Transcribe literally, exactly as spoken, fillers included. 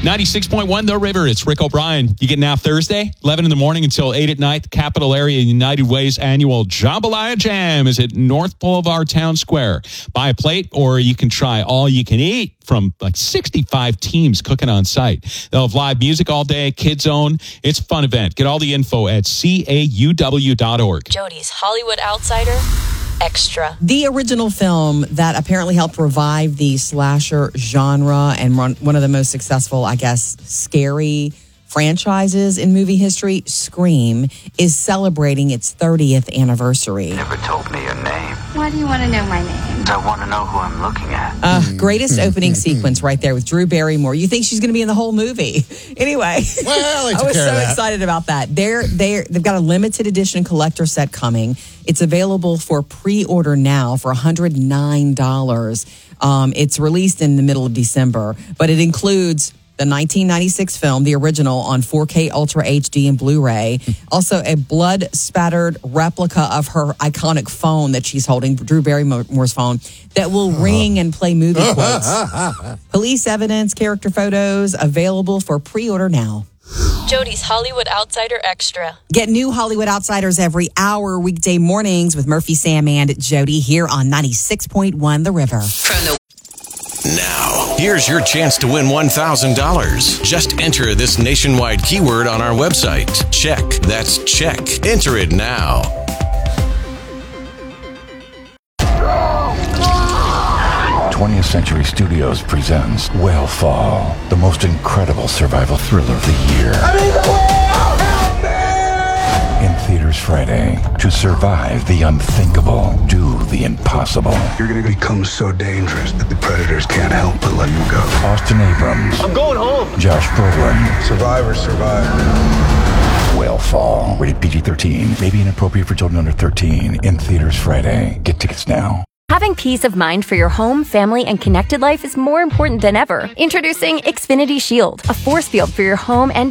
ninety-six point one The River. It's Rick O'Brien. You get now Thursday, eleven in the morning until eight at night. The Capital Area United Way's annual Jambalaya Jam is at North Boulevard Town Square. Buy a plate or you can try all you can eat from like sixty-five teams cooking on site. They'll have live music all day, Kids Zone. It's a fun event. Get all the info at C A U W dot org. Jody's Hollywood Outsider Extra. The original film that apparently helped revive the slasher genre and run, one of the most successful, I guess, scary franchises in movie history, Scream, is celebrating its thirtieth anniversary. Never told me your name. Why do you want to know my name? I want to know who I'm looking at. Uh, greatest opening sequence right there with Drew Barrymore. You think she's going to be in the whole movie. Anyway, well, I was so excited about that. They're, they're, they've got a limited edition collector set coming. It's available for pre-order now for one hundred nine dollars. Um, it's released in the middle of December, but it includes the nineteen ninety-six film, the original, on four K Ultra H D and Blu-ray. Also, a blood-spattered replica of her iconic phone that she's holding, Drew Barrymore's phone, that will ring and play movie quotes. Police evidence, character photos, available for pre-order now. Jody's Hollywood Outsider Extra. Get new Hollywood Outsiders every hour, weekday mornings with Murphy, Sam, and Jody here on ninety-six point one The River. From the Now, here's your chance to win one thousand dollars. Just enter this nationwide keyword on our website. Check. That's check. Enter it now. twentieth Century Studios presents Whale-Fall, the most incredible survival thriller of the year. I'm in the whale! Help me! In theaters Friday. To survive the unthinkable, do the impossible. You're going to become so dangerous that the predators can't help but let you go. Austin Abrams. I'm going home. Josh Brolin. Survivor, survivor. Whale-Fall. Rated P G thirteen. May be inappropriate for children under thirteen. In theaters Friday. Get tickets now. Having peace of mind for your home, family, and connected life is more important than ever. Introducing Xfinity Shield, a force field for your home and